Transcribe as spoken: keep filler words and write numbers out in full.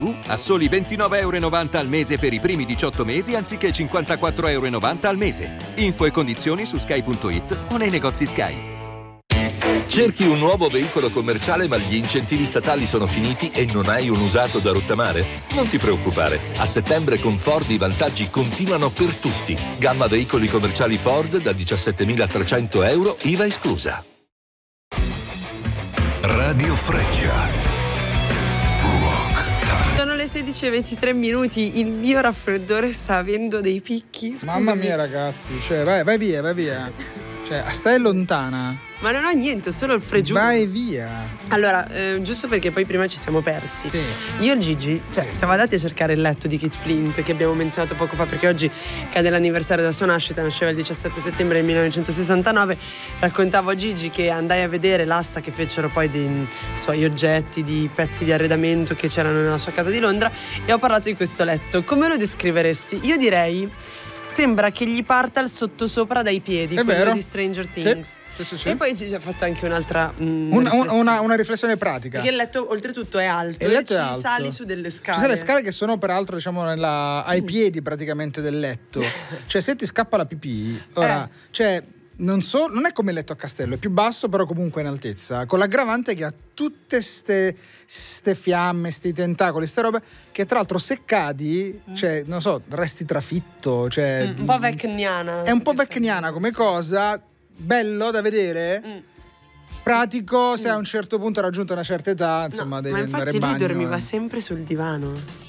a soli ventinove virgola novanta euro al mese per i primi diciotto mesi anziché cinquantaquattro virgola novanta euro al mese. Info e condizioni su sky punto it o nei negozi Sky. Cerchi un nuovo veicolo commerciale ma gli incentivi statali sono finiti e non hai un usato da rottamare? Non ti preoccupare, a settembre con Ford i vantaggi continuano per tutti. Gamma veicoli commerciali Ford da diciassettemilatrecento euro, I V A esclusa. Radio Freccia. Sono le sedici e ventitré minuti, il mio raffreddore sta avendo dei picchi. Scusami. Mamma mia ragazzi, cioè vai, vai via, vai via. Cioè, stai lontana. Ma non ho niente, ho solo il freggiù. Vai via. Allora, eh, giusto perché poi prima ci siamo persi. Sì. Io e il Gigi, cioè, siamo andati a cercare il letto di Kate Flint che abbiamo menzionato poco fa, perché oggi cade l'anniversario della sua nascita, nasceva il diciassette settembre del millenovecentosessantanove. Raccontavo a Gigi che andai a vedere l'asta che fecero poi dei suoi oggetti, di pezzi di arredamento che c'erano nella sua casa di Londra, e ho parlato di questo letto. Come lo descriveresti? Io direi... sembra che gli parta il sottosopra dai piedi, è quello vero. di Stranger Things. Sì, sì, sì, sì. E poi ci ha fatto anche un'altra mm, una, riflessione. una, una riflessione pratica. Perché il letto oltretutto è alto, il letto e è ci alto. sali su delle scale. Ci sono le scale che sono peraltro diciamo nella, ai piedi praticamente del letto. Cioè se ti scappa la pipì, ora, Eh. cioè non, so, non è come il letto a castello, è più basso però comunque in altezza, con l'aggravante che ha tutte ste, ste fiamme, sti tentacoli, ste robe che tra l'altro se cadi, mm. cioè non so, resti trafitto, cioè Mm, un po' vecniana. è un po' vecniana come cosa, bello da vedere. Mm. Pratico se a un certo punto ha raggiunto una certa età, insomma, no, devi ma andare infatti in bagno. lui dormiva eh. sempre sul divano.